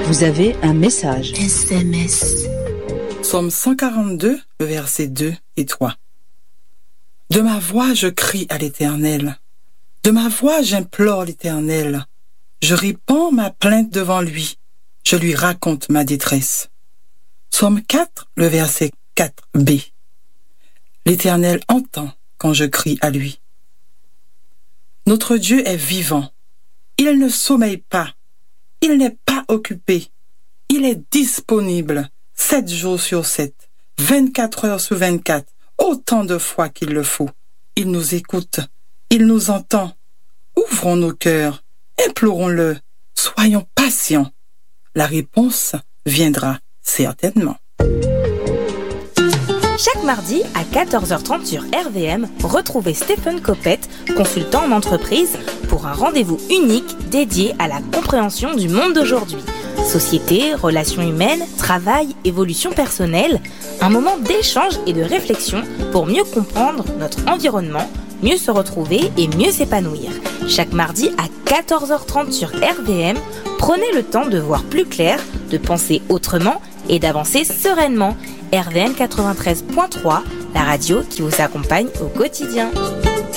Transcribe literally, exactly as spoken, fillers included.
Vous avez un message. S M S. Psaume cent quarante-deux, le verset deux et trois. De ma voix, je crie à l'Éternel. De ma voix, j'implore l'Éternel. Je répands ma plainte devant lui. Je lui raconte ma détresse. Psaume quatre, le verset quatre b. L'Éternel entend quand je crie à lui. Notre Dieu est vivant. Il ne sommeille pas. Il n'est pas occupé. Il est disponible sept jours sur sept, vingt-quatre heures sur vingt-quatre, autant de fois qu'il le faut. Il nous écoute. Il nous entend. Ouvrons nos cœurs. Implorons-le. Soyons patients. La réponse viendra certainement. Chaque mardi à quatorze heures trente sur R V M, retrouvez Stéphane Copette, consultant en entreprise, pour un rendez-vous unique dédié à la compréhension du monde d'aujourd'hui. Société, relations humaines, travail, évolution personnelle, un moment d'échange et de réflexion pour mieux comprendre notre environnement, mieux se retrouver et mieux s'épanouir. Chaque mardi à quatorze heures trente sur R V M, prenez le temps de voir plus clair, de penser autrement et d'avancer sereinement. R V M quatre-vingt-treize point trois, la radio qui vous accompagne au quotidien.